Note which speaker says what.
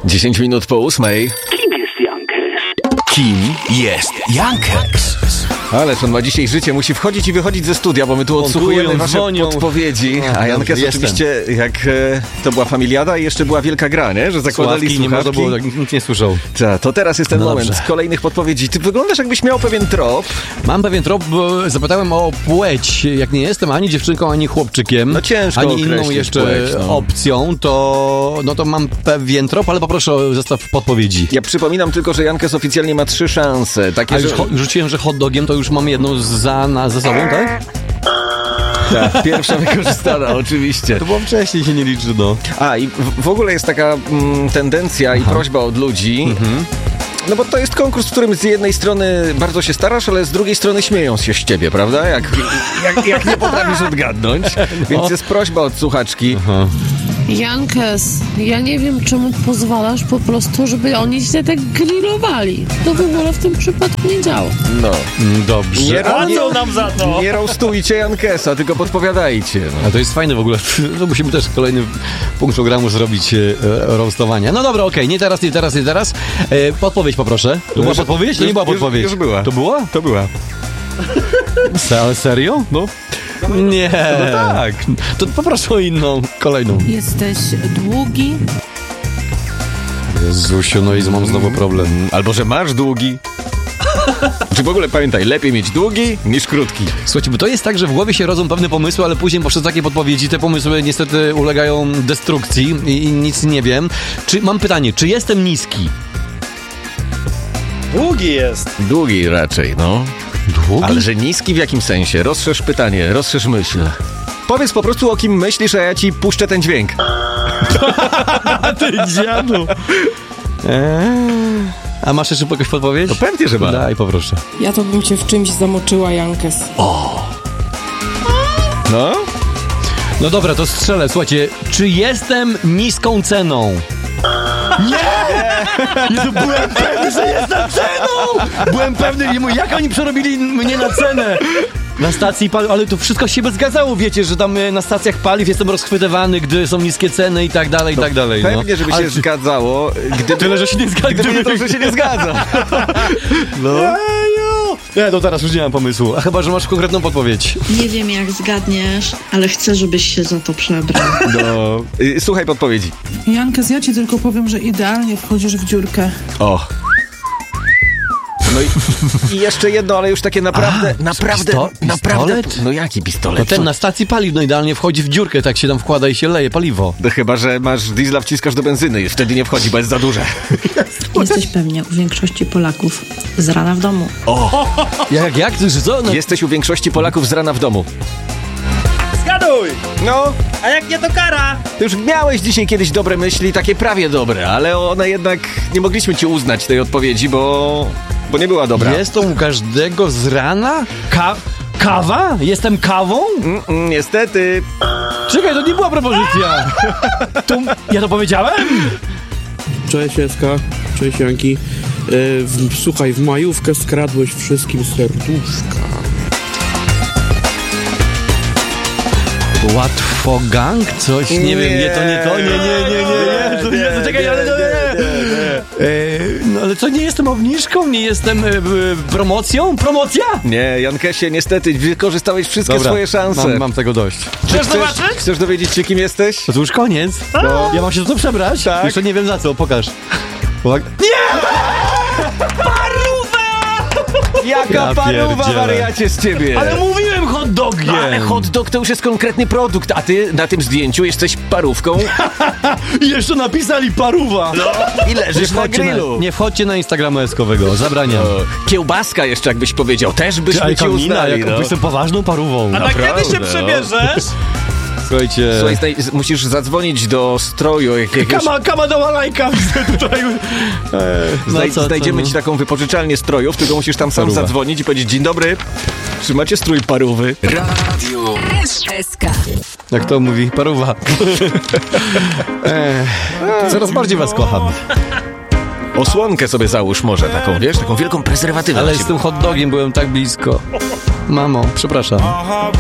Speaker 1: 10 minut po 8.
Speaker 2: Kim jest Jankes?
Speaker 3: Kim jest Jankes?
Speaker 1: Ależ on ma dzisiaj życie, musi wchodzić i wychodzić ze studia, bo my tu odsłuchujemy wasze podpowiedzi. A Jankes oczywiście, jak to była familiada i jeszcze była wielka gra, nie? Że zakładali słuchawki.
Speaker 3: Nie można było, nikt nie słyszał.
Speaker 1: To teraz jest ten moment
Speaker 3: dobrze.
Speaker 1: kolejnych podpowiedzi. Ty wyglądasz, jakbyś miał pewien trop.
Speaker 3: Mam pewien trop, bo zapytałem o płeć. Jak nie jestem ani dziewczynką, ani chłopczykiem,
Speaker 1: no ciężko
Speaker 3: ani inną jeszcze
Speaker 1: płeć,
Speaker 3: opcją, to mam pewien trop, ale poproszę o zestaw podpowiedzi.
Speaker 1: Ja przypominam tylko, że Jankes oficjalnie ma 3 szanse. Takie,
Speaker 3: już rzuciłem, że hot dogiem, to już mam jedną ze sobą, tak?
Speaker 1: Tak, pierwsza wykorzystana, oczywiście.
Speaker 3: To było wcześniej, się nie liczy, no.
Speaker 1: A, i w ogóle jest taka jak i prośba od ludzi. No bo to jest konkurs, w którym z jednej strony bardzo się starasz, ale z drugiej strony śmieją się z ciebie, prawda? Jak nie potrafisz odgadnąć. Więc jest prośba od słuchaczki.
Speaker 4: Jankes, ja nie wiem, czemu pozwalasz po prostu, żeby oni się tak grillowali. To w ogóle w tym przypadku nie działa.
Speaker 1: No.
Speaker 3: Dobrze.
Speaker 2: nam za to!
Speaker 1: Nie roastujcie Jankesa, tylko podpowiadajcie. No.
Speaker 3: A to jest fajne w ogóle. To musimy też kolejny punkt programu zrobić roastowania. No dobra, okej, nie teraz. Podpowiedź poproszę. To była podpowiedź? To nie była podpowiedź.
Speaker 1: Już była.
Speaker 3: To była?
Speaker 1: To była.
Speaker 3: Ale serio? No. Nie. No tak. To poproszę o inną, kolejną.
Speaker 4: Jesteś długi.
Speaker 3: Jezusiu, no i mam znowu problem.
Speaker 1: Albo, że masz długi. Czy w ogóle pamiętaj, lepiej mieć długi niż krótki.
Speaker 3: Słuchajcie, bo to jest tak, że w głowie się rodzą pewne pomysły, ale później poprzez takie podpowiedzi te pomysły niestety ulegają destrukcji i nic nie wiem. Mam pytanie, czy jestem niski?
Speaker 2: Długi jest.
Speaker 1: Długi raczej, no.
Speaker 3: Długi?
Speaker 1: Ale że niski w jakim sensie? Rozszerz pytanie, rozszerz myśl. Powiedz po prostu, o kim myślisz, a ja ci puszczę ten dźwięk.
Speaker 3: Ty dziadu. A masz jeszcze jakąś podpowiedź?
Speaker 1: To pewnie, że ma.
Speaker 3: Daj, poproszę.
Speaker 5: Ja to bym cię w czymś zamoczyła, Jankes.
Speaker 1: No?
Speaker 3: No dobra, to strzelę. Słuchajcie, czy jestem niską ceną? Nie! Jezu, byłem pewny, że jestem ceną! Byłem pewny, nie mówię, jak oni przerobili mnie na cenę? Na stacji paliw, ale to wszystko się zgadzało, wiecie, że tam na stacjach paliw jestem rozchwytywany, gdy są niskie ceny i tak dalej, i tak dalej.
Speaker 1: Pewnie, żeby się zgadzało.
Speaker 3: Tyle, że się nie zgadza.
Speaker 1: Gdyby nie to, że się nie zgadza.
Speaker 3: No. Nie, to teraz już nie mam pomysłu. A chyba, że masz konkretną podpowiedź.
Speaker 6: Nie wiem, jak zgadniesz, ale chcę, żeś się za to przebrał.
Speaker 1: No. Słuchaj podpowiedzi.
Speaker 7: Jankes, ja ci tylko powiem, że idealnie wchodzisz w dziurkę.
Speaker 1: O. No i jeszcze jedno, ale już takie naprawdę.
Speaker 3: Pistolet?
Speaker 1: No jaki pistolet?
Speaker 3: No ten na stacji paliw, no idealnie wchodzi w dziurkę, tak się tam wkłada i się leje paliwo.
Speaker 1: No chyba, że masz diesla, wciskasz do benzyny i wtedy nie wchodzi, bo jest za duże.
Speaker 6: Jesteś pewnie u większości Polaków z rana w domu.
Speaker 1: O!
Speaker 3: Jak? Co? No.
Speaker 1: Jesteś u większości Polaków z rana w domu.
Speaker 2: Zgaduj!
Speaker 1: No,
Speaker 2: A jak nie, to kara!
Speaker 1: ty już miałeś dzisiaj kiedyś dobre myśli, takie prawie dobre, ale one jednak nie mogliśmy ci uznać tej odpowiedzi, bo nie była dobra.
Speaker 3: Jest to u każdego z rana? Kawa? Jestem kawą?
Speaker 1: Niestety.
Speaker 3: Czekaj, to nie była propozycja. Ja to powiedziałem?
Speaker 8: Cześć Eska, cześć Janki. Słuchaj, w majówkę skradłeś wszystkim serduszka.
Speaker 3: Łatwogang? Coś? Nie wiem, nie. Czekaj, ale to nie. No ale co, nie jestem obniżką? Nie jestem promocją? Promocja?
Speaker 1: Nie, Jankesie, niestety wykorzystałeś wszystkie swoje szanse.
Speaker 3: Mam tego dość.
Speaker 1: Chcesz dowiedzieć się, kim jesteś?
Speaker 3: To już koniec. No. Ja mam się za to przebrać?
Speaker 1: Tak.
Speaker 3: Jeszcze nie wiem za co, pokaż. Nie!
Speaker 1: Jaka paruwa, wariacie z ciebie!
Speaker 3: Ale mówiłem hot dogiem!
Speaker 1: Ale hot dog to już jest konkretny produkt, a ty na tym zdjęciu jesteś parówką.
Speaker 3: I jeszcze napisali paruwa!
Speaker 1: No, i leżysz na grillu.
Speaker 3: Nie wchodźcie na Instagrama Eskowego, zabraniam.
Speaker 1: Kiełbaska jeszcze, jakbyś powiedział, też byśmy ci uznali.
Speaker 3: Jestem poważną parówą.
Speaker 2: A na kiedy się przebierzesz?
Speaker 3: Słuchajcie...
Speaker 1: Słuchaj, musisz zadzwonić do stroju jakiegoś...
Speaker 3: Kama dała lajka tutaj.
Speaker 1: Znajdziemy ci taką wypożyczalnię strojów, tylko musisz tam sam zadzwonić i powiedzieć: dzień dobry, czy macie strój parówy?
Speaker 3: Radio SK. Jak to mówi? Paruwa. Coraz bardziej was kocham.
Speaker 1: Osłonkę sobie załóż może taką, wiesz, taką wielką prezerwatywę.
Speaker 3: Ale z tym hot dogiem byłem tak blisko. Mamo, przepraszam.